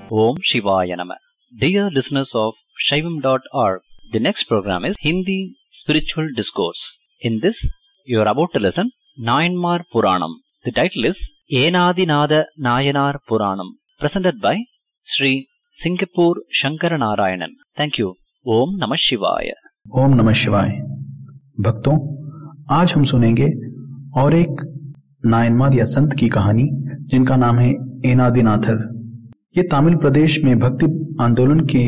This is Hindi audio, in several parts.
Om Shivaya Nama. Dear listeners of Shaivam.org, the next program is Hindi Spiritual Discourse. In this, you are about to listen Nayanmar Puranam. The title is Enadinada Nayanar Puranam, presented by Sri Singapore Shankaranarayanan. Thank you. Om Namah Shivaya. ओम नमः शिवाय। भक्तों, आज हम सुनेंगे और एक नायनमार या संत की कहानी जिनका नाम है एनादिनाथर। ये तमिल प्रदेश में भक्ति आंदोलन के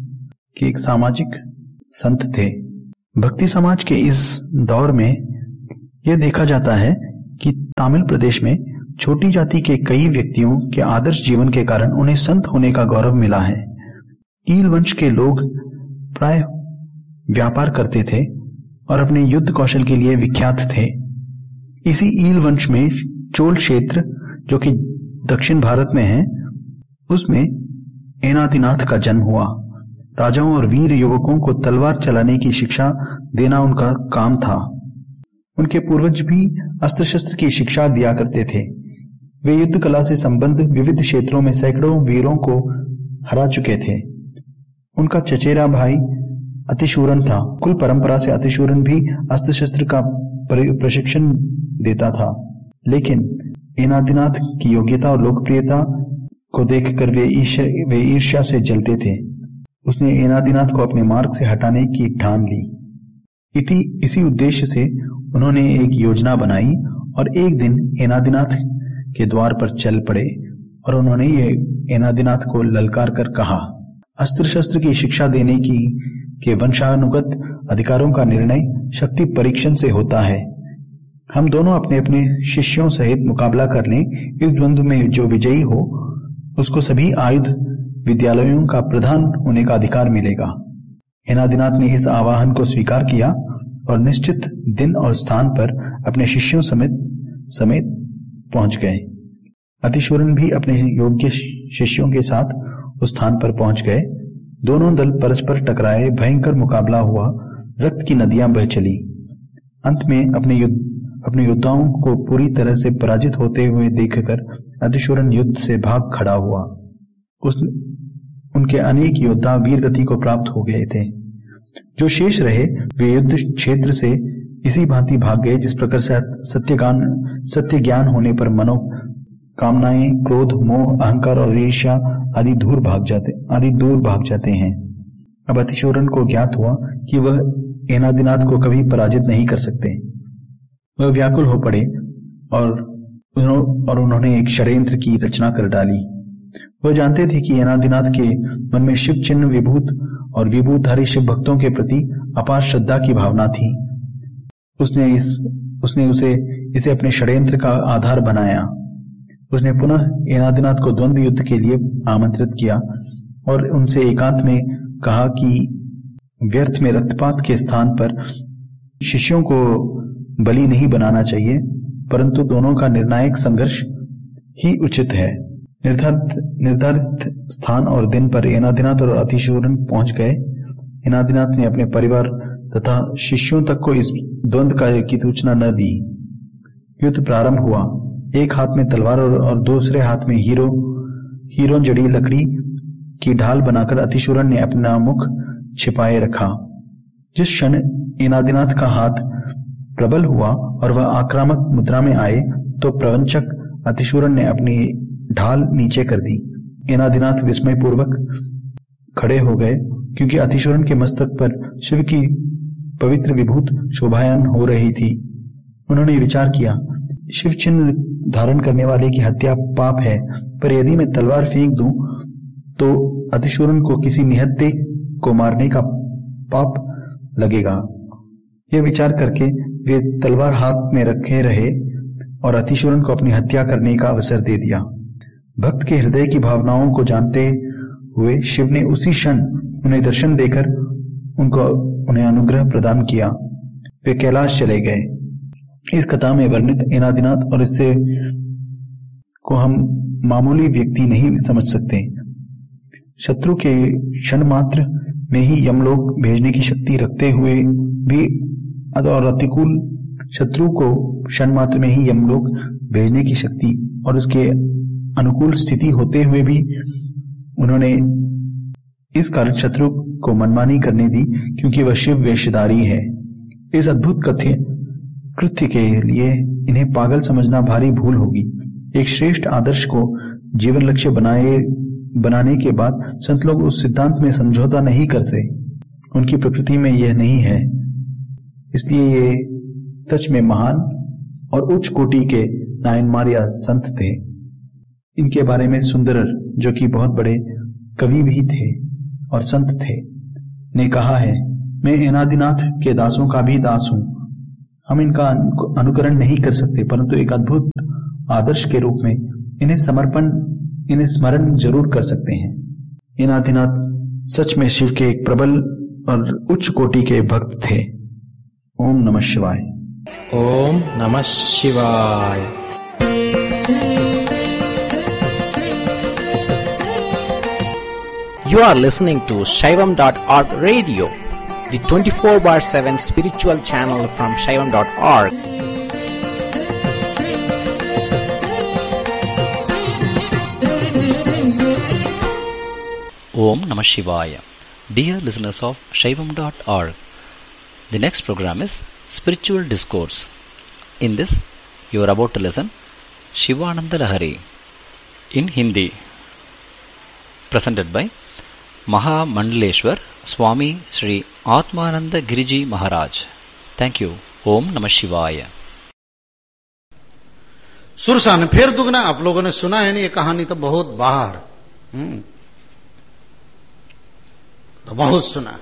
एक सामाजिक संत थे। भक्ति समाज के इस दौर में यह देखा जाता है कि तमिल प्रदेश में छोटी जाति के कई व्यक्तियों के आदर्श जीवन के कारण उन्हें संत होने का गौरव मिला है। ईल वंश के लोग प्राय व्यापार करते थे और अपने युद्ध कौशल के लिए विख्यात थे। इसी ईल वंश में चोल क्षेत्र, जो कि दक्षिण भारत में है, उसमें एनादिनाथ का जन्म हुआ। राजाओं और वीर युवकों को तलवार चलाने की शिक्षा देना उनका काम था। उनके पूर्वज भी अस्त्र शस्त्र की शिक्षा दिया करते थे। वे युद्ध कला से संबंधित विविध क्षेत्रों में सैकड़ों वीरों को हरा चुके थे। उनका चचेरा भाई अतिशूरन था। कुल परंपरा से अतिशूरन भी अस्त्र शस्त्र का प्रशिक्षण देता था, लेकिन एनादिनाथ की योग्यता और लोकप्रियता को देखकर वे ईर्ष्या से जलते थे। उसने एनादिनाथ को अपने मार्ग से हटाने की ठान ली। इसी उद्देश्य से उन्होंने एक योजना बनाई और एक दिन एनादिनाथ के द्वार पर चल पड़े और उन्होंने ये एनादिनाथ को ललकार कर कहा, अस्त्र शस्त्र की शिक्षा देने के वंशानुगत अधिकारों का निर्णय शक्ति परीक्षण से होता है। हम दोनों अपने अपने शिष्यों सहित मुकाबला कर लें। इस द्वंद्व में जो विजयी हो उसको सभी आयुध विद्यालयों का प्रधान होने का अधिकार मिलेगा। एनादिनाथ ने इस आह्वान को स्वीकार किया और निश्चित दिन और स्थान पर अपने शिष्यों समेत पहुंच गए। अतिशूरन भी अपने योग्य शिष्यों के साथ उस स्थान पर पहुंच गए। दोनों दल परस्पर टकराए, भयंकर मुकाबला हुआ, रक्त की नदियां बह चली। अंत में अपने योद्धाओं को पूरी तरह से पराजित होते हुए देखकर अतिशूरन युद्ध से भाग खड़ा हुआ। उनके अनेक योद्धा वीर गति को प्राप्त हो गए थे। जो शेष रहे वे युद्ध क्षेत्र से इसी भांति भाग गए जिस प्रकार से सत्य ज्ञान होने पर कामनाएं, क्रोध, मोह, अहंकार और ईर्ष्या आदि दूर भाग जाते हैं। अब अतिशूरन को ज्ञात हुआ कि वह एनादिनाथ को कभी पराजित नहीं कर सकते। वह व्याकुल हो पड़े और उन्होंने एक षड्यंत्र की रचना कर डाली। वह जानते थे कि एनादिनाथ के मन में शिव चिन्ह विभूत और विभूतधारी शिव भक्तों के प्रति अपार श्रद्धा की भावना थी। उसने इसे अपने षड्यंत्र का आधार बनाया। उसने पुनः एनादिनाथ को द्वंद्व युद्ध के लिए आमंत्रित किया और उनसे एकांत में कहा कि व्यर्थ में रक्तपात के स्थान पर शिष्यों को बलि नहीं बनाना चाहिए, परंतु दोनों का निर्णायक संघर्ष ही उचित है। निर्धारित स्थान और दिन पर एनादिनाथ और अतिशूरन पहुंच गए। एनादिनाथ ने अपने परिवार तथा शिष्यों तक को इस द्वंद्व की सूचना न दी। युद्ध प्रारंभ हुआ। एक हाथ में तलवार और दूसरे हाथ में हीरों जड़ी लकड़ी की ढाल बनाकर अतिशूरन ने अपना मुख छिपाए रखा। जिस क्षण एनादिनाथ का हाथ प्रबल हुआ और वह आक्रामक मुद्रा में आए तो प्रवंचक अतिशूरन ने अपनी ढाल नीचे कर दी। एनादिनाथ विस्मयपूर्वक खड़े हो गए, क्योंकि अतिशूरन के मस्तक पर शिव की पवित्र विभूत शोभायान हो रही थी। उन्होंने विचार किया, शिव चिन्ह धारण करने वाले की हत्या पाप है, पर यदि मैं तलवार फेंक दूं तो अतिशूरन को किसी निहत्थे को मारने का पाप लगेगा। यह विचार करके वे तलवार हाथ में रखे रहे और अतिशूरन को अपनी हत्या करने का अवसर दे दिया। भक्त के हृदय की भावनाओं को जानते हुए शिव ने उसी क्षण उन्हें दर्शन देकर उन्हें अनुग्रह प्रदान किया। वे कैलाश चले गए। इस कथा में वर्णित एनादिनाथ और इससे को हम मामूली व्यक्ति नहीं समझ सकते। शत्रु के क्षण मात्र में ही यमलोक भेजने की शक्ति रखते हुए भी और प्रतिकूल शत्रु को क्षण मात्र में ही यमलोक भेजने की शक्ति और उसके अनुकूल स्थिति होते हुए भी उन्होंने इस कारण शत्रु को मनमानी करने दी क्योंकि वह शिव वेशधारी है। इस अद्भुत कृत्य के लिए इन्हें पागल समझना भारी भूल होगी। एक श्रेष्ठ आदर्श को जीवन लक्ष्य बनाने के बाद संत लोग उस सिद्धांत में समझौता नहीं करते। उनकी प्रकृति में यह नहीं है। इसलिए ये सच में महान और उच्च कोटि के नायनमार या संत थे। इनके बारे में सुंदरर, जो कि बहुत बड़े कवि भी थे और संत थे, ने कहा है, मैं एनादिनाथ के दासों का भी दास हूं। हम इनका अनुकरण नहीं कर सकते, परंतु एक अद्भुत आदर्श के रूप में इन्हें स्मरण जरूर कर सकते हैं। एनादिनाथ सच में शिव के एक प्रबल और उच्च कोटि के भक्त थे। ओम नमः शिवाय। ओम नमः शिवाय। You are listening to Shaivam.org radio, the 24/7 spiritual channel from Shaivam.org. Om Namah Shivaya. Dear listeners of Shaivam.org, the next program is Spiritual Discourse. In this, you are about to listen Shivananda Lahari in Hindi, presented by Mahamandaleshwar Swami Sri Atmananda Giriji Maharaj. Thank you. Om Namah Shivaya. Surasa ने फिर दुगना, आप लोगों ने सुना है ना ये कहानी, तो बहुत बाहर तो बहुत सुना।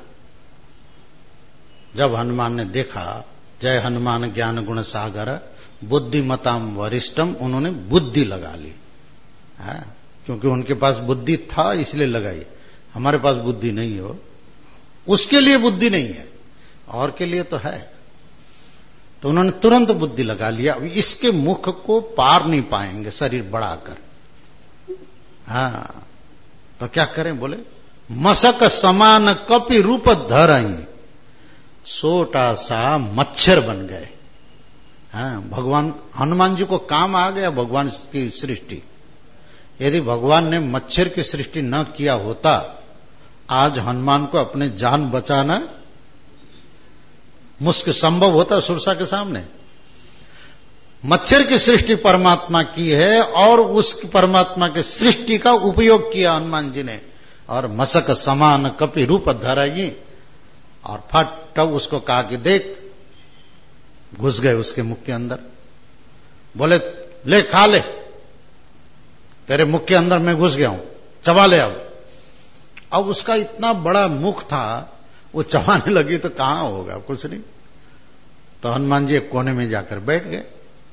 जब हनुमान ने देखा, जय हनुमान ज्ञान गुण सागर बुद्धिमताम वरिष्ठम, उन्होंने बुद्धि लगा ली है, क्योंकि उनके पास बुद्धि था इसलिए लगाई। हमारे पास बुद्धि नहीं हो, उसके लिए बुद्धि नहीं है, और के लिए तो है। तो उन्होंने तुरंत बुद्धि लगा लिया। अब इसके मुख को पार नहीं पाएंगे शरीर बढ़ाकर। हाँ, तो क्या करें? बोले मसक समान कपि रूप धरई, छोटा सा मच्छर बन गए। हाँ, भगवान हनुमान जी को काम आ गया भगवान की सृष्टि। यदि भगवान ने मच्छर की सृष्टि न किया होता, आज हनुमान को अपने जान बचाना मुश्किल संभव होता सुरसा के सामने। मच्छर की सृष्टि परमात्मा की है और उस परमात्मा के सृष्टि का उपयोग किया हनुमान जी ने, और मसक समान कपि रूप धराई, और फट उसको कहा कि देख, घुस गए उसके मुख के अंदर। बोले ले खा ले, तेरे मुख के अंदर मैं घुस गया हूं, चबा ले। अब उसका इतना बड़ा मुख था, वो चबाने लगी तो कहां होगा, कुछ नहीं। तो हनुमान जी एक कोने में जाकर बैठ गए,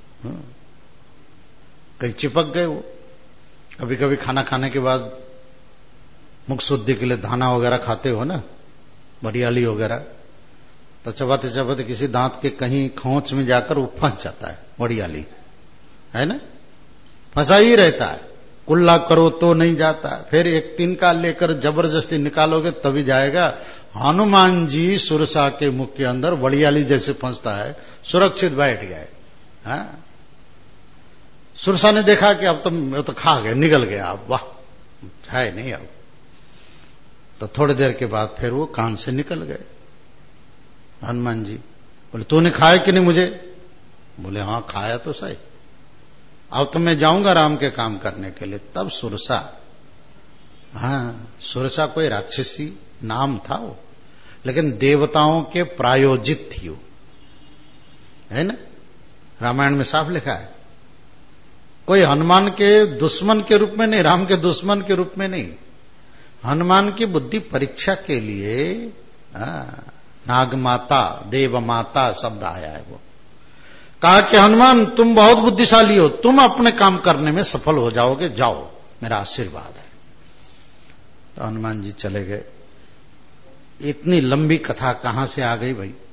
कहीं चिपक गए वो। कभी कभी खाना खाने के बाद मुख शुद्धि के लिए दाना वगैरह खाते हो ना, बरियाली वगैरह, तो चबाते चबाते किसी दांत के कहीं खोंच में जाकर वो फंस जाता है, बरियाली है ना, फंसा ही रहता है। कुल्ला करो तो नहीं जाता, फिर एक तिनका लेकर जबरदस्ती निकालोगे तभी जाएगा। हनुमान जी सुरसा के मुख के अंदर बड़ियाली जैसे फंसता है, सुरक्षित बैठ गए। हाँ? सुरसा ने देखा कि अब तो खा गए, निकल गया, अब वाह है नहीं। अब तो थोड़ी देर के बाद फिर वो कान से निकल गए। हनुमान जी बोले तूने खाया कि नहीं मुझे? बोले हाँ खाया तो सही, अब तो मैं जाऊंगा राम के काम करने के लिए। तब सुरसा, हाँ सुरसा कोई राक्षसी नाम था वो, लेकिन देवताओं के प्रायोजित थी वो, है ना, रामायण में साफ लिखा है। कोई हनुमान के दुश्मन के रूप में नहीं, राम के दुश्मन के रूप में नहीं, हनुमान की बुद्धि परीक्षा के लिए नागमाता देवमाता शब्द आया है। वो कहा कि हनुमान तुम बहुत बुद्धिशाली हो, तुम अपने काम करने में सफल हो जाओगे, जाओ मेरा आशीर्वाद है। तो हनुमान जी चले गए। इतनी लंबी कथा कहां से आ गई भाई?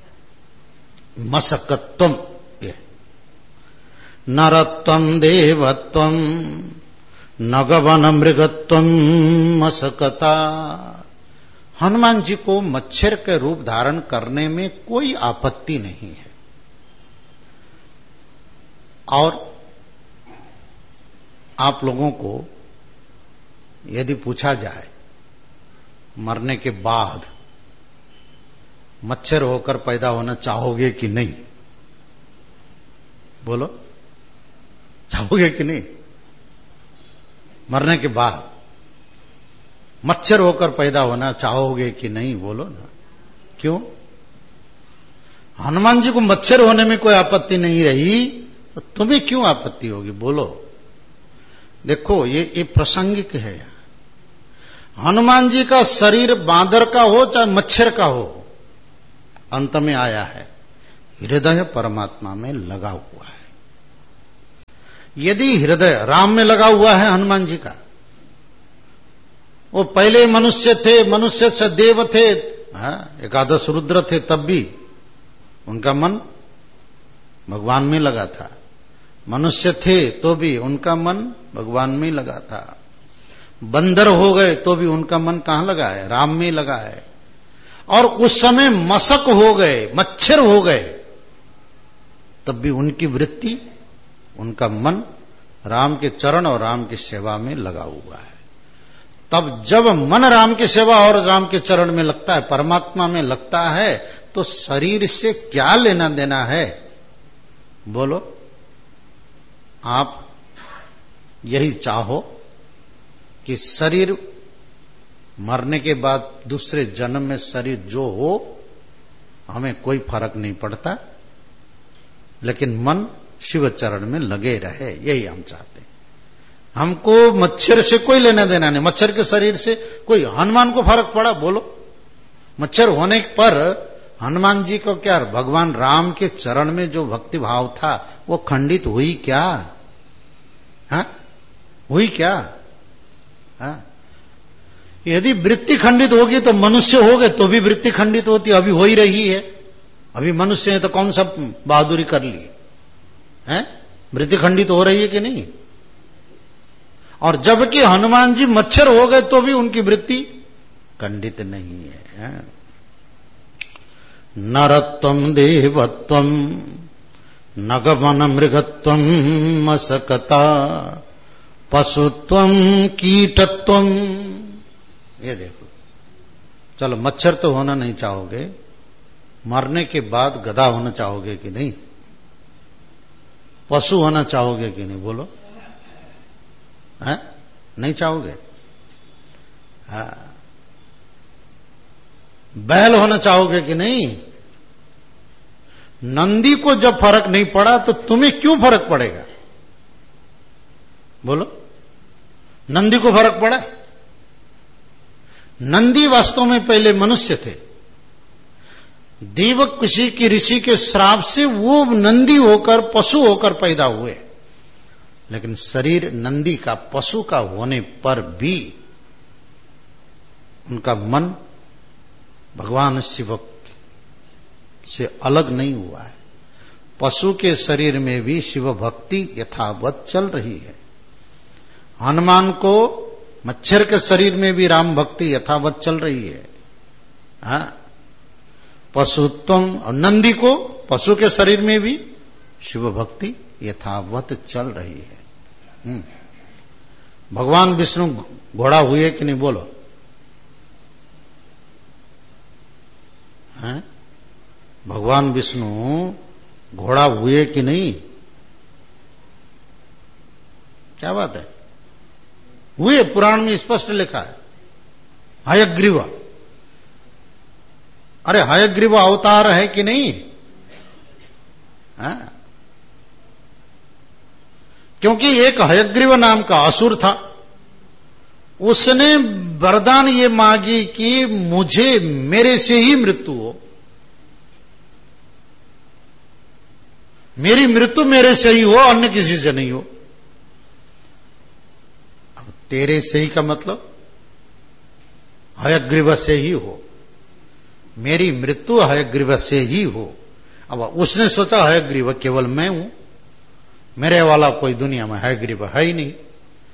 मसकत्वम, ये नरत्वम देवत्वम नगवन मृगत्वम मसकता। हनुमान जी को मच्छर के रूप धारण करने में कोई आपत्ति नहीं है, और आप लोगों को यदि पूछा जाए मरने के बाद मच्छर होकर पैदा होना चाहोगे कि नहीं, बोलो चाहोगे कि नहीं? मरने के बाद मच्छर होकर पैदा होना चाहोगे कि नहीं, बोलो ना। क्यों? हनुमान जी को मच्छर होने में कोई आपत्ति नहीं रही, तो तुम्हें क्यों आपत्ति होगी, बोलो। देखो ये प्रासंगिक है। हनुमान जी का शरीर बांदर का हो चाहे मच्छर का हो, अंत में आया है हृदय परमात्मा में लगा हुआ है। यदि हृदय राम में लगा हुआ है हनुमान जी का, वो पहले मनुष्य थे, मनुष्य से देव थे, एकादश रुद्र थे, तब भी उनका मन भगवान में लगा था। मनुष्य थे तो भी उनका मन भगवान में लगा था। बंदर हो गए तो भी उनका मन कहां लगा है, राम में लगा है। और उस समय मशक हो गए, मच्छर हो गए, तब भी उनकी वृत्ति, उनका मन राम के चरण और राम की सेवा में लगा हुआ है। तब जब मन राम की सेवा और राम के चरण में लगता है, परमात्मा में लगता है, तो शरीर से क्या लेना देना है, बोलो। आप यही चाहो कि शरीर मरने के बाद दूसरे जन्म में शरीर जो हो, हमें कोई फर्क नहीं पड़ता, लेकिन मन शिव चरण में लगे रहे, यही हम चाहते हैं। हमको मच्छर से कोई लेना देना नहीं, मच्छर के शरीर से कोई, हनुमान को फर्क पड़ा, बोलो। मच्छर होने पर हनुमान जी को क्या, भगवान राम के चरण में जो भक्ति भाव था वो खंडित हुई क्या? हुई क्या? यदि वृत्ति खंडित होगी तो मनुष्य हो गए तो भी वृत्ति खंडित होती, अभी हो ही रही है। अभी मनुष्य है तो कौन सा बहादुरी कर ली है? वृत्ति खंडित हो रही है कि नहीं? और जबकि हनुमान जी मच्छर हो गए तो भी उनकी वृत्ति खंडित नहीं है। नरत्वम देवत्वम नगमन मृगत्वम मशकता पशुत्वम कीटत्वम। ये देखो, चलो मच्छर तो होना नहीं चाहोगे, मरने के बाद गधा होना चाहोगे कि नहीं? पशु होना चाहोगे कि नहीं, बोलो। नहीं चाहोगे? बैल होना चाहोगे कि नहीं? नंदी को जब फर्क नहीं पड़ा तो तुम्हें क्यों फर्क पड़ेगा, बोलो। नंदी को फर्क पड़ा? नंदी वास्तव में पहले मनुष्य थे। देवक किसी की ऋषि के श्राप से वो नंदी होकर, पशु होकर पैदा हुए, लेकिन शरीर नंदी का, पशु का होने पर भी उनका मन भगवान शिव से अलग नहीं हुआ है। पशु के शरीर में भी शिव भक्ति यथावत चल रही है। हनुमान को मच्छर के शरीर में भी राम भक्ति यथावत चल रही है। पशुत्वम, और नंदी को पशु के शरीर में भी शिव भक्ति यथावत चल रही है। भगवान विष्णु घोड़ा हुए कि नहीं, बोलो। भगवान विष्णु घोड़ा हुए कि नहीं? क्या बात है, हुए। पुराण में स्पष्ट लिखा है, हयग्रीव। अरे हयग्रीव अवतार है कि नहीं? क्योंकि एक हयग्रीव नाम का असुर था, उसने वरदान ये मांगी कि मुझे, मेरे से ही मृत्यु हो, मेरी मृत्यु मेरे से ही हो, अन्य किसी से नहीं हो। अब तेरे से ही का मतलब हयग्रीव से ही हो, मेरी मृत्यु हयग्रीव से ही हो। अब उसने सोचा हयग्रीव केवल मैं हूं, मेरे वाला कोई दुनिया में हयग्रीव है ही नहीं।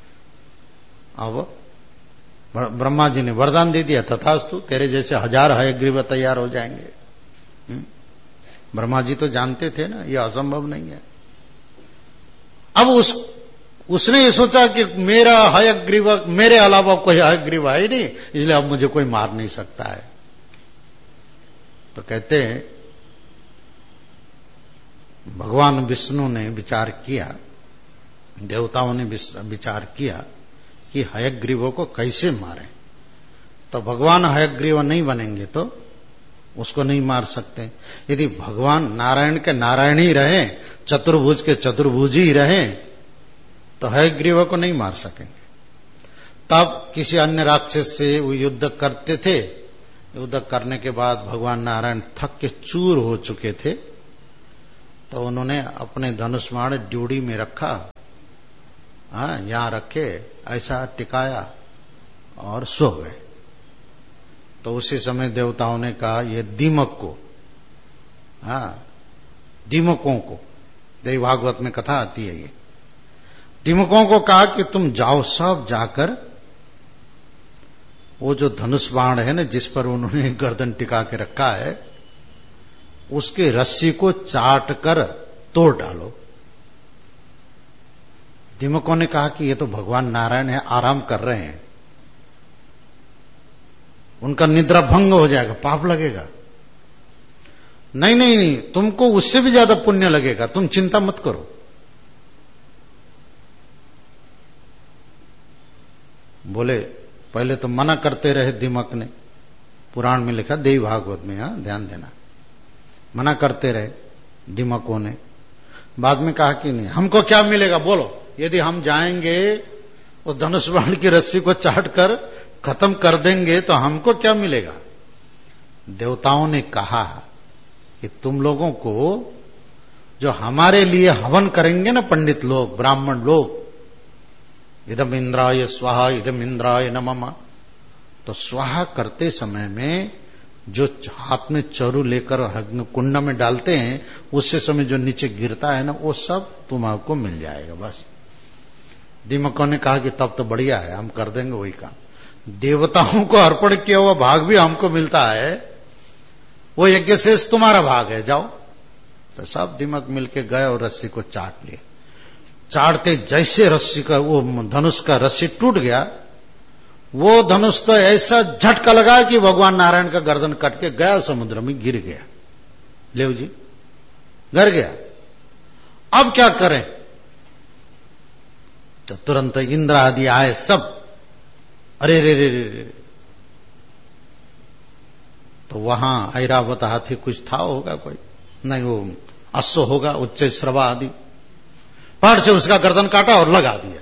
अब ब्रह्मा जी ने वरदान दे दिया, तथास्तु, तेरे जैसे 1000 हयग्रीव तैयार हो जाएंगे। ब्रह्मा जी तो जानते थे ना, यह असंभव नहीं है। अब उसने ये सोचा कि मेरा हयग्रीव, मेरे अलावा कोई हयग्रीव है ही नहीं, इसलिए अब मुझे कोई मार नहीं सकता है। तो कहते हैं भगवान विष्णु ने विचार किया, देवताओं ने विचार किया कि हयग्रीवों को कैसे मारें। तो भगवान हयग्रीव नहीं बनेंगे तो उसको नहीं मार सकते। यदि भगवान नारायण के नारायण ही रहे, चतुर्भुज के चतुर्भुज ही रहे, तो हयग्रीव को नहीं मार सकेंगे। तब किसी अन्य राक्षस से वो युद्ध करते थे। युद्ध करने के बाद भगवान नारायण थक के चूर हो चुके थे, तो उन्होंने अपने धनुष बाण ड्यूडी में रखा, यहां रखे, ऐसा टिकाया और सो गए। तो उसी समय देवताओं ने कहा ये दीमक को, दीमकों को, देवी भागवत में कथा आती है, ये दीमकों को कहा कि तुम जाओ, सब जाकर वो जो धनुष बाण है ना, जिस पर उन्होंने गर्दन टिका के रखा है, उसके रस्सी को चाट कर तोड़ डालो। दीमकों ने कहा कि ये तो भगवान नारायण है, आराम कर रहे हैं, उनका निद्रा भंग हो जाएगा, पाप लगेगा। नहीं नहीं नहीं, तुमको उससे भी ज्यादा पुण्य लगेगा, तुम चिंता मत करो। बोले पहले तो मना करते रहे दीमक ने, पुराण में लिखा, देवी भागवत में, ध्यान देना, मना करते रहे दीमकों ने। बाद में कहा कि नहीं, हमको क्या मिलेगा बोलो, यदि हम जाएंगे उस धनुष बाण की रस्सी को चाट कर खत्म कर देंगे तो हमको क्या मिलेगा। देवताओं ने कहा कि तुम लोगों को जो हमारे लिए हवन करेंगे ना पंडित लोग, ब्राह्मण लोग, इदम इंद्राय स्वाहा, इदम इंद्राय नमः, तो स्वाहा करते समय में जो हाथ में चरु लेकर अग्नि कुंड में डालते हैं, उससे समय जो नीचे गिरता है ना, वो सब तुम्हारे मिल जाएगा। बस दीमकों ने कहा कि तब तो बढ़िया है, हम कर देंगे वही काम। देवताओं को अर्पण किया हुआ भाग भी हमको मिलता है, वो यज्ञ शेष तुम्हारा भाग है, जाओ। तो सब दीमक मिलके गए और रस्सी को चाट लिए। चाटते जैसे रस्सी का, वो धनुष का रस्सी टूट गया, वो धनुष तो ऐसा झटका लगा कि भगवान नारायण का गर्दन कट के गया समुद्र में, गिर गया। लेव जी गिर गया। अब क्या करें? तो तुरंत इंद्र आदि आए सब, अरे रे रे रे। तो वहां ऐरावत हाथी कुछ था, होगा कोई नहीं, वो अश्व होगा, उच्च श्रवा आदि, पहाड़ से उसका गर्दन काटा और लगा दिया।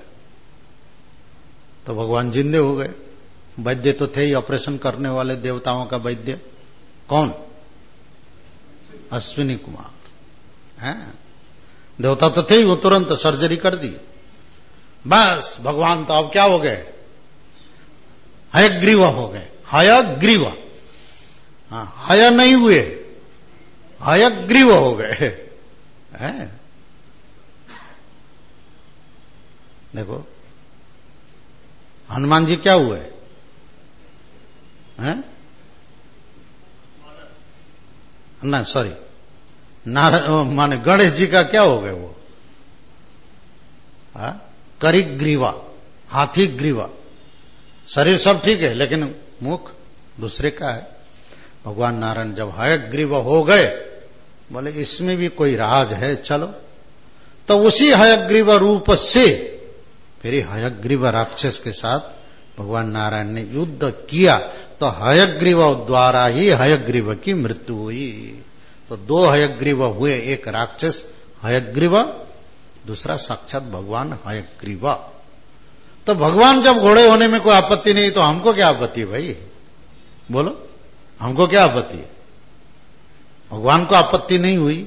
तो भगवान जिंदे हो गए। वैद्य तो थे ही ऑपरेशन करने वाले, देवताओं का वैद्य कौन? अश्विनी कुमार हैं, देवता तो थे ही, वो तुरंत सर्जरी कर दी। बस भगवान तो अब क्या हो गए? हयग्रीव हो गए। हयग्रीव, हय नहीं हुए, हयग्रीव हो गए। देखो हनुमान जी क्या हुए हैं? ना सॉरी, माने गणेश जी का क्या हो गए वो? करिग्रीवा, हाथी ग्रीवा। शरीर सब ठीक है लेकिन मुख दूसरे का है। भगवान नारायण जब हयग्रीव हो गए, बोले इसमें भी कोई राज है, चलो। तो उसी हयग्रीव रूप से फिर हयग्रीव राक्षस के साथ भगवान नारायण ने युद्ध किया, तो हयग्रीव द्वारा ही हयग्रीव की मृत्यु हुई। तो दो हयग्रीव हुए, एक राक्षस हयग्रीव, दूसरा साक्षात भगवान हयग्रीव। तो भगवान जब घोड़े होने में कोई आपत्ति नहीं, तो हमको क्या आपत्ति है भाई? बोलो, हमको क्या आपत्ति है? भगवान को आपत्ति नहीं हुई।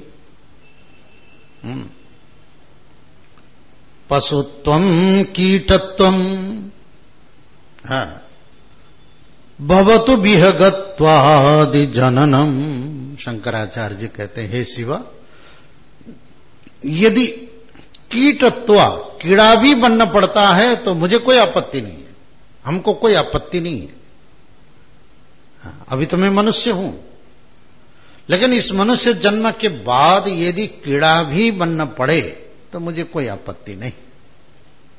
पशुत्वम कीटत्वम भवतु विहगत्वादि जननम। शंकराचार्य जी कहते हैं, हे शिवा, यदि कीटत्व, कीड़ा भी बनना पड़ता है तो मुझे कोई आपत्ति नहीं है, हमको कोई आपत्ति नहीं है। अभी तो मैं मनुष्य हूं, लेकिन इस मनुष्य जन्म के बाद यदि कीड़ा भी बनना पड़े तो मुझे कोई आपत्ति नहीं।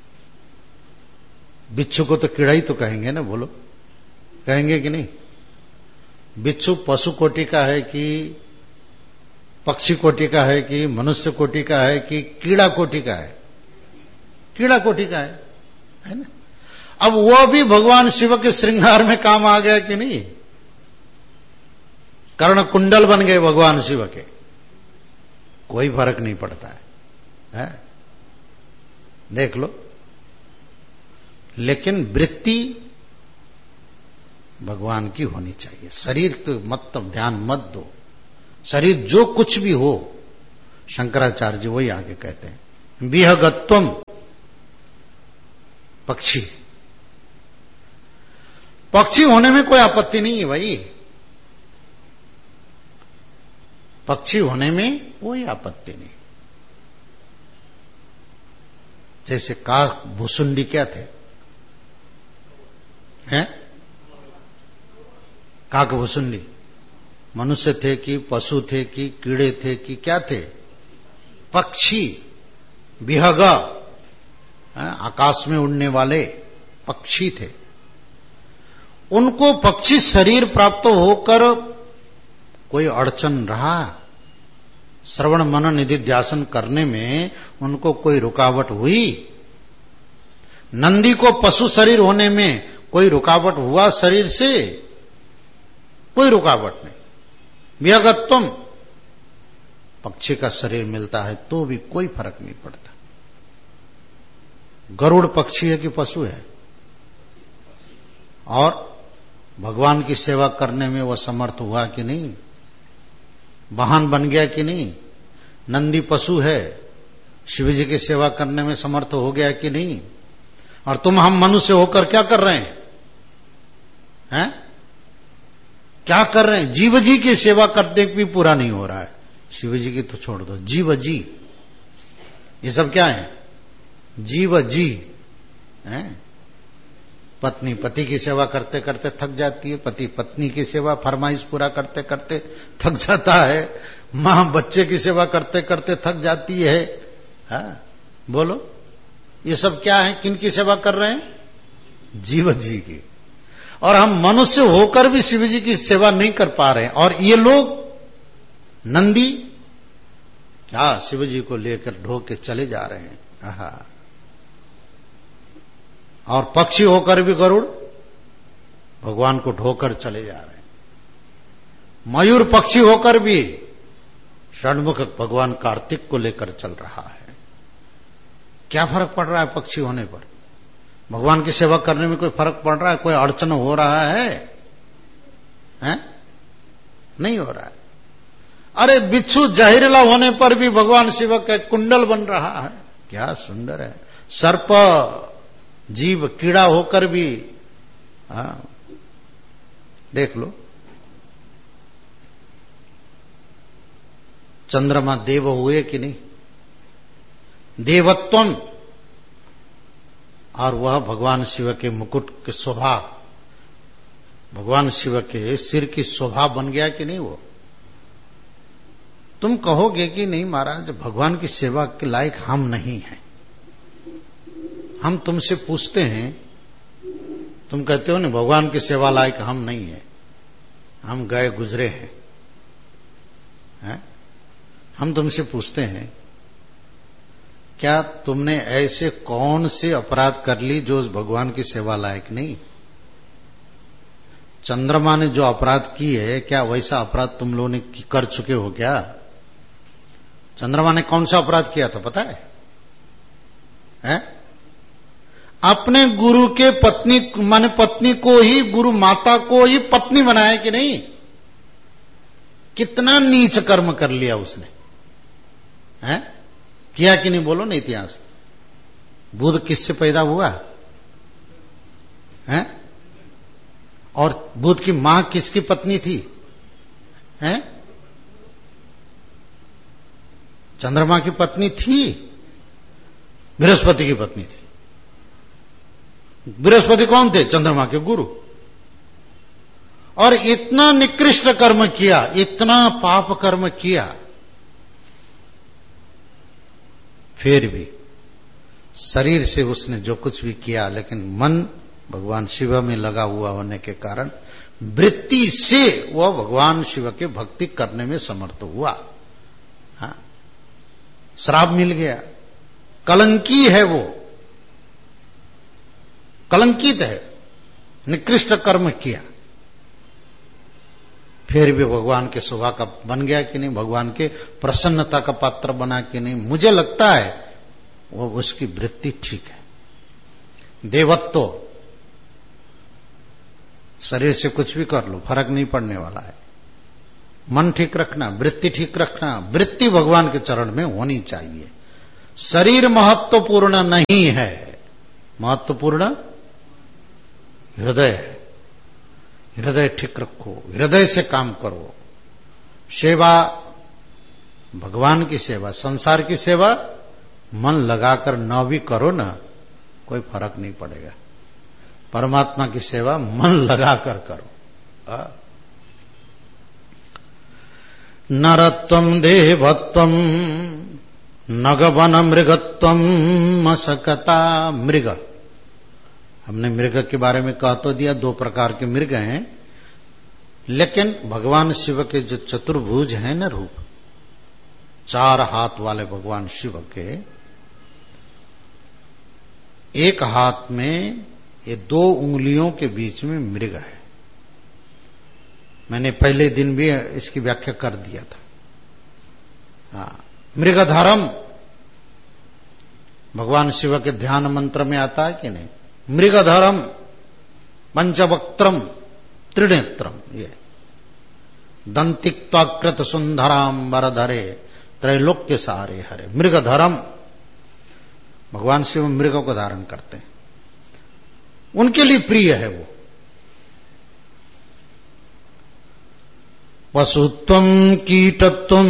बिच्छू को तो कीड़ा ही तो कहेंगे ना, बोलो, कहेंगे कि नहीं? बिच्छू पशु कोटि का है कि पक्षी कोटि का है कि मनुष्य कोटि का है कि कीड़ा कोटि का है? कीड़ा कोटि का है ना? अब वो भी भगवान शिव के श्रृंगार में काम आ गया कि नहीं? कर्ण कुंडल बन गए भगवान शिव के, कोई फर्क नहीं पड़ता है? देख लो। लेकिन वृत्ति भगवान की होनी चाहिए। शरीर को मतलब ध्यान मत दो। शरीर जो कुछ भी हो, शंकराचार्य जी वही आगे कहते हैं, विहगत्वम, पक्षी। पक्षी होने में कोई आपत्ति नहीं है भाई, पक्षी होने में कोई आपत्ति नहीं। जैसे काक भुसुंडी क्या थे? हैं? काक भुसुंडी मनुष्य थे कि पशु थे कि कीड़े थे कि क्या थे? पक्षी। विहग, आकाश में उड़ने वाले पक्षी थे। उनको पक्षी शरीर प्राप्त होकर कोई अड़चन रहा? श्रवण मनन निधिध्यासन करने में उनको कोई रुकावट हुई? नंदी को पशु शरीर होने में कोई रुकावट हुआ शरीर से? कोई रुकावट नहीं। विहगत्वम, पक्षी का शरीर मिलता है तो भी कोई फर्क नहीं पड़ता। गरुड़ पक्षी है कि पशु है? और भगवान की सेवा करने में वह समर्थ हुआ कि नहीं? वाहन बन गया कि नहीं? नंदी पशु है, शिव जी की सेवा करने में समर्थ हो गया कि नहीं? और तुम हम मनुष्य होकर क्या कर रहे हैं? क्या कर रहे हैं? जीव जी की सेवा करते भी पूरा नहीं हो रहा है। शिव जी की तो छोड़ दो, जीव जी, ये सब क्या है? जीव जी हैं? पत्नी पति की सेवा करते करते थक जाती है, पति पत्नी की सेवा फरमाइश पूरा करते करते थक जाता है, मां बच्चे की सेवा करते करते थक जाती है। बोलो, ये सब क्या है? किन की सेवा कर रहे हैं? जीव जी की। और हम मनुष्य होकर भी शिव जी की सेवा नहीं कर पा रहे हैं। और ये लोग नंदी क्या शिव जी को लेकर ढो के चले जा रहे हैं। और पक्षी होकर भी गरुड़ भगवान को ढोकर चले जा रहे हैं। मयूर पक्षी होकर भी षण्मुख भगवान कार्तिक को लेकर चल रहा है। क्या फर्क पड़ रहा है पक्षी होने पर? भगवान की सेवा करने में कोई फर्क पड़ रहा है? कोई अड़चन हो रहा है? नहीं हो रहा है। अरे बिच्छू जहरीला होने पर भी भगवान शिव का कुंडल बन रहा है। क्या सुंदर है। सर्प जीव कीड़ा होकर भी देख लो। चंद्रमा देव हुए कि नहीं? देवत्वम, और वह भगवान शिव के मुकुट की शोभा, भगवान शिव के सिर की शोभा बन गया कि नहीं? वो तुम कहोगे कि नहीं महाराज, भगवान की सेवा के लायक हम नहीं हैं। हम तुमसे पूछते हैं, तुम कहते हो ना भगवान की सेवा लायक हम नहीं है, हम गए गुजरे हैं। हम तुमसे पूछते हैं, क्या तुमने ऐसे कौन से अपराध कर ली जो भगवान की सेवा लायक नहीं? चंद्रमा ने जो अपराध की है, क्या वैसा अपराध तुम लोगों ने कर चुके हो क्या? चंद्रमा ने कौन सा अपराध किया था पता है? अपने गुरु के पत्नी माने पत्नी को ही, गुरु माता को ही पत्नी बनाया कि नहीं? कितना नीच कर्म कर लिया उसने। किया कि नहीं? बोलो ना इतिहास। बुध किससे पैदा हुआ? और बुध की मां किसकी पत्नी थी? चंद्रमा की पत्नी थी, बृहस्पति की पत्नी थी। बृहस्पति कौन थे? चंद्रमा के गुरु। और इतना निकृष्ट कर्म किया, इतना पाप कर्म किया, फिर भी शरीर से उसने जो कुछ भी किया, लेकिन मन भगवान शिव में लगा हुआ होने के कारण वृत्ति से वह भगवान शिव के भक्ति करने में समर्थ हुआ। हाँ, श्राप मिल गया, कलंकी है वो, कलंकित है, निकृष्ट कर्म किया, फिर भी भगवान के शोभा का बन गया कि नहीं, भगवान के प्रसन्नता का पात्र बना कि नहीं। मुझे लगता है वो उसकी वृत्ति ठीक है। देवत्व, शरीर से कुछ भी कर लो, फर्क नहीं पड़ने वाला है। मन ठीक रखना, वृत्ति ठीक रखना, वृत्ति भगवान के चरण में होनी चाहिए। शरीर महत्वपूर्ण नहीं है, महत्वपूर्ण हृदय है। हृदय ठीक रखो, हृदय से काम करो। सेवा, भगवान की सेवा, संसार की सेवा मन लगाकर न भी करो ना, कोई फर्क नहीं पड़ेगा। परमात्मा की सेवा मन लगाकर करो। नरत्वम देवत्वम नगवन मृगत्वम मसकता मृग। हमने मृग के बारे में कह तो दिया, 2 प्रकार के मृग हैं, लेकिन भगवान शिव के जो चतुर्भुज हैं ना रूप, 4 हाथ वाले भगवान शिव के, एक हाथ में ये 2 उंगलियों के बीच में मृग है। मैंने पहले दिन भी इसकी व्याख्या कर दिया था। हाँ, मृगधरम भगवान शिव के ध्यान मंत्र में आता है कि नहीं? मृगधरम पंचवक्त्रम त्रिनेत्रम, ये दंतिक्वाकृत सुंदराम वरधरे त्रैलोक्य सारे हरे। मृगधरम, भगवान शिव मृग को धारण करते हैं, उनके लिए प्रिय है वो। पशुत्वम कीटत्वम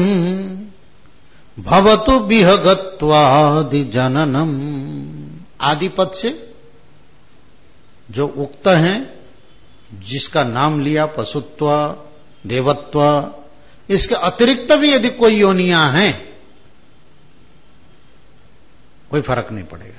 भवतु विहगत्वादि जननम। आदि पद से जो उक्त हैं, जिसका नाम लिया, पशुत्व, देवत्व, इसके अतिरिक्त भी यदि कोई योनियां हैं, कोई फर्क नहीं पड़ेगा।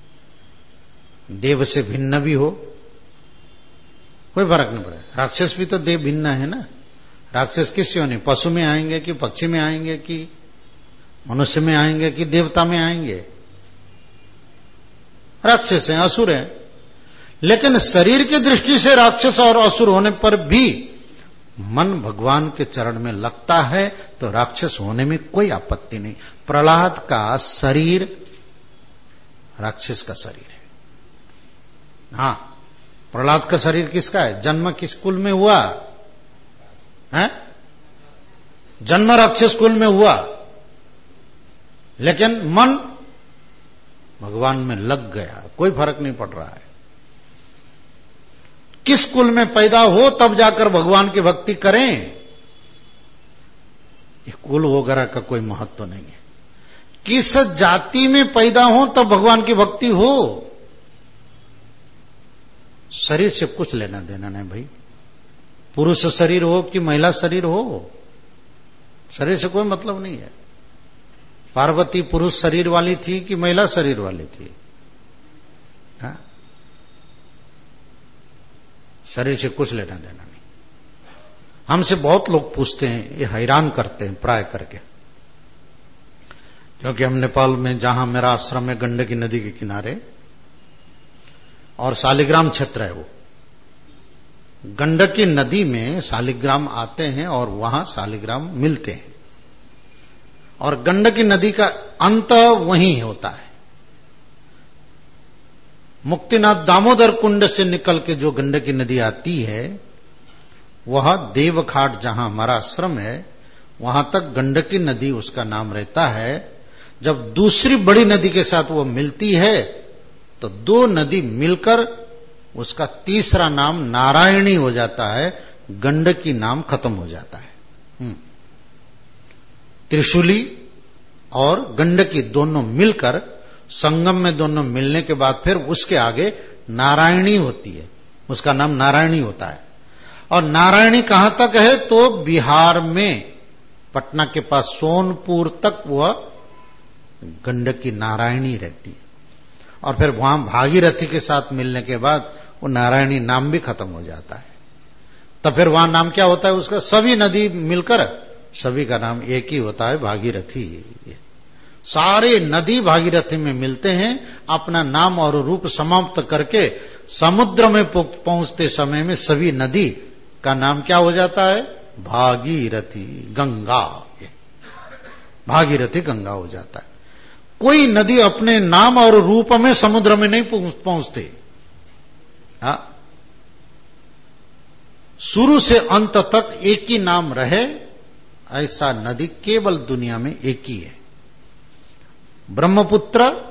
देव से भिन्न भी हो, कोई फर्क नहीं पड़ेगा। राक्षस भी तो देव भिन्न है ना। राक्षस किस योनि, पशु में आएंगे कि पक्षी में आएंगे कि मनुष्य में आएंगे कि देवता में आएंगे? राक्षस हैं, असुर हैं। लेकिन शरीर की दृष्टि से राक्षस और असुर होने पर भी मन भगवान के चरण में लगता है, तो राक्षस होने में कोई आपत्ति नहीं। प्रहलाद का शरीर राक्षस का शरीर है। हाँ, प्रहलाद का शरीर किसका है? जन्म किस कुल में हुआ है? जन्म राक्षस कुल में हुआ, लेकिन मन भगवान में लग गया, कोई फर्क नहीं पड़ रहा है। किस कुल में पैदा हो तब जाकर भगवान की भक्ति करें, ये कुल वगैरह का कोई महत्व नहीं है। किस जाति में पैदा हो तब भगवान की भक्ति हो, शरीर से कुछ लेना देना नहीं भाई। पुरुष शरीर हो कि महिला शरीर हो, शरीर से कोई मतलब नहीं है। पार्वती पुरुष शरीर वाली थी कि महिला शरीर वाली थी? हाँ? शरीर से कुछ लेना देना नहीं। हमसे बहुत लोग पूछते हैं, ये हैरान करते हैं प्राय करके, क्योंकि हम नेपाल में, जहां मेरा आश्रम है, गंडकी नदी के किनारे और शालिग्राम क्षेत्र है, वो गंडकी नदी में शालिग्राम आते हैं और वहां शालिग्राम मिलते हैं, और गंडकी नदी का अंत वहीं होता है। मुक्तिनाथ दामोदर कुंड से निकल के जो गंडकी नदी आती है, वह देवघाट जहां हमारा आश्रम है, वहां तक गंडकी नदी उसका नाम रहता है। जब दूसरी बड़ी नदी के साथ वो मिलती है, तो 2 नदी मिलकर उसका तीसरा नाम नारायणी हो जाता है, गंडकी नाम खत्म हो जाता है। त्रिशूली और गंडकी दोनों मिलकर संगम में, दोनों मिलने के बाद फिर उसके आगे नारायणी होती है, उसका नाम नारायणी होता है। और नारायणी कहां तक है? तो बिहार में पटना के पास सोनपुर तक वह गंडकी नारायणी रहती है। और फिर वहां भागीरथी के साथ मिलने के बाद वो नारायणी नाम भी खत्म हो जाता है। तब फिर वहां नाम क्या होता है उसका? सभी नदी मिलकर सभी का नाम एक ही होता है, भागीरथी। सारे नदी भागीरथी में मिलते हैं, अपना नाम और रूप समाप्त करके समुद्र में पहुंचते समय में सभी नदी का नाम क्या हो जाता है? भागीरथी, गंगा। भागीरथी गंगा हो जाता है। कोई नदी अपने नाम और रूप में समुद्र में नहीं पहुंचते। शुरू से अंत तक एक ही नाम रहे, ऐसा नदी केवल दुनिया में एक ही है। ब्रह्मपुत्र